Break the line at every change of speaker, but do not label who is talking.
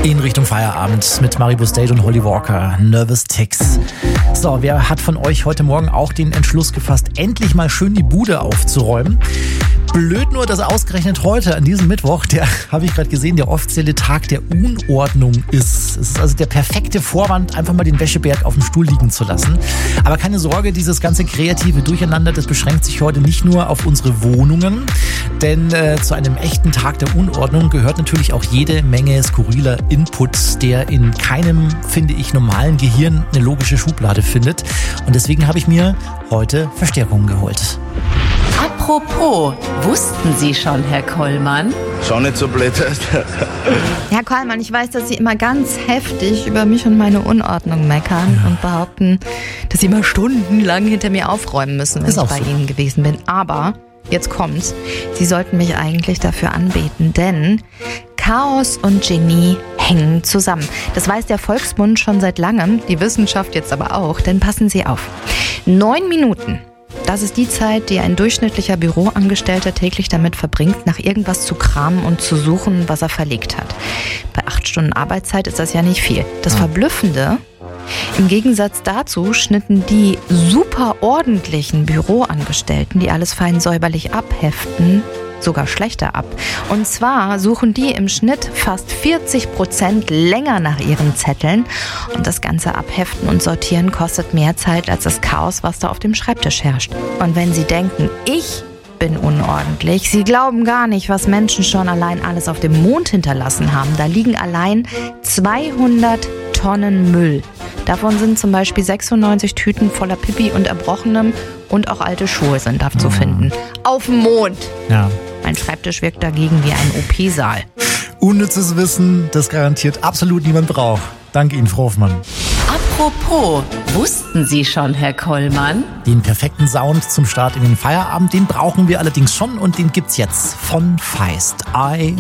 In Richtung Feierabend mit Maribus Date und Holly Walker, Nervous Ticks. So, wer hat von euch heute Morgen auch den Entschluss gefasst, endlich mal schön die Bude aufzuräumen? Blöd nur, dass ausgerechnet heute, an diesem Mittwoch, der, habe ich gerade gesehen, der offizielle Tag der Unordnung ist. Es ist also der perfekte Vorwand, einfach mal den Wäscheberg auf dem Stuhl liegen zu lassen. Aber keine Sorge, dieses ganze kreative Durcheinander, das beschränkt sich heute nicht nur auf unsere Wohnungen. Denn zu einem echten Tag der Unordnung gehört natürlich auch jede Menge skurriler Input, der in keinem, finde ich, normalen Gehirn eine logische Schublade findet. Und deswegen habe ich mir heute Verstärkungen geholt.
Apropos, wussten Sie schon, Herr Kollmann?
Schon nicht so blöd.
Herr Kollmann, ich weiß, dass Sie immer ganz heftig über mich und meine Unordnung meckern und behaupten, dass Sie immer stundenlang hinter mir aufräumen müssen, wenn ich bei Ihnen gewesen bin. Aber jetzt kommt's. Sie sollten mich eigentlich dafür anbeten, denn Chaos und Genie hängen zusammen. Das weiß der Volksmund schon seit langem, die Wissenschaft jetzt aber auch, denn passen Sie auf. 9 Minuten. Das ist die Zeit, die ein durchschnittlicher Büroangestellter täglich damit verbringt, nach irgendwas zu kramen und zu suchen, was er verlegt hat. Bei 8 Stunden Arbeitszeit ist das ja nicht viel. Das Verblüffende: im Gegensatz dazu schnitten die super ordentlichen Büroangestellten, die alles fein säuberlich abheften, sogar schlechter ab. Und zwar suchen die im Schnitt fast 40% länger nach ihren Zetteln. Und das ganze Abheften und Sortieren kostet mehr Zeit als das Chaos, was da auf dem Schreibtisch herrscht. Und wenn Sie denken, ich bin unordentlich, Sie glauben gar nicht, was Menschen schon allein alles auf dem Mond hinterlassen haben. Da liegen allein 200 Tonnen Müll. Davon sind zum Beispiel 96 Tüten voller Pipi und Erbrochenem und auch alte Schuhe sind da zu finden. Auf dem Mond.
Ja.
Mein Schreibtisch wirkt dagegen wie ein OP-Saal.
Unnützes Wissen, das garantiert absolut niemand braucht. Danke Ihnen, Frau Hoffmann.
Apropos, wussten Sie schon, Herr Kollmann?
Den perfekten Sound zum Start in den Feierabend, den brauchen wir allerdings schon und den gibt's jetzt von Feist. I